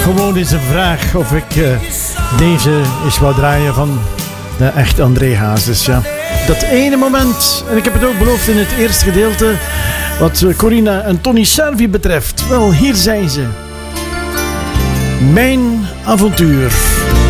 gewoon eens een vraag of ik deze eens wou draaien van de echt André Hazes. Ja. Dat ene moment, en ik heb het ook beloofd in het eerste gedeelte, wat Corina en Tony Sarvi betreft. Wel, hier zijn ze. Mijn avontuur.